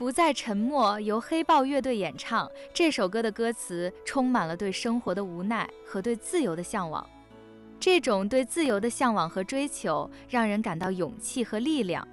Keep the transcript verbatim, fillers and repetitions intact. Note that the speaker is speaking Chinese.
不再沉默由黑豹乐队演唱，这首歌的歌词充满了对生活的无奈和对自由的向往。这种对自由的向往和追求，让人感到勇气和力量，